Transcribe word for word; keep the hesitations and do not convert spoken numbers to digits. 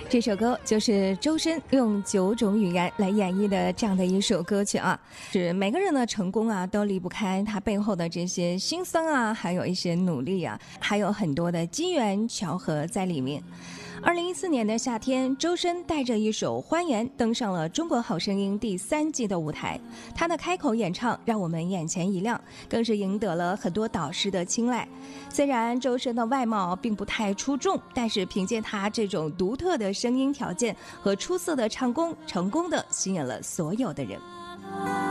这首歌就是周深用九种语言来演绎的这样的一首歌曲啊，是每个人的成功啊都离不开他背后的这些辛酸啊，还有一些努力啊，还有很多的机缘巧合在里面。二零一四年的夏天，周深带着一首《欢颜》登上了《中国好声音》第三季的舞台。他的开口演唱让我们眼前一亮，更是赢得了很多导师的青睐。虽然周深的外貌并不太出众，但是凭借他这种独特的声音条件和出色的唱功，成功的吸引了所有的人。